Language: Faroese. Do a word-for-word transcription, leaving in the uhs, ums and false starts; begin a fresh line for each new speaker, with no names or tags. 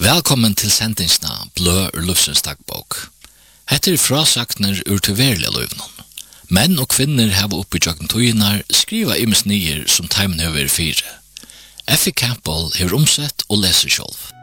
Velkommen til sendingsna Blø ur Lufsens dagbok. Hette er frasakner ur til verlige løyvnån. Menn og kvinner hava oppi tjokken tøynar skriva imes nyer som teimen høver fire. Effie Campbell hever omsett og leser sjolv.